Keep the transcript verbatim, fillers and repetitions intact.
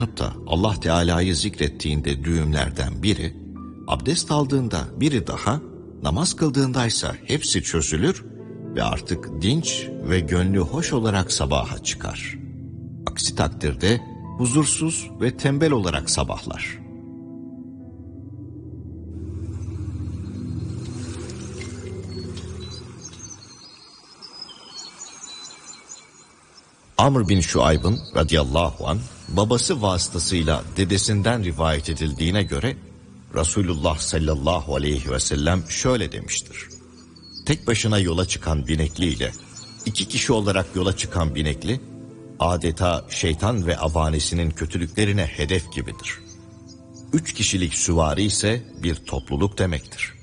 Hatta Allah Teala'yı zikrettiğinde düğümlerden biri, abdest aldığında biri daha, namaz kıldığındaysa hepsi çözülür ve artık dinç ve gönlü hoş olarak sabaha çıkar. Aksi takdirde huzursuz ve tembel olarak sabahlar. Amr bin Şuayb'ın radıyallahu anh babası vasıtasıyla dedesinden rivayet edildiğine göre Resulullah sallallahu aleyhi ve sellem şöyle demiştir: tek başına yola çıkan binekli ile iki kişi olarak yola çıkan binekli adeta şeytan ve avanesinin kötülüklerine hedef gibidir. Üç kişilik süvari ise bir topluluk demektir.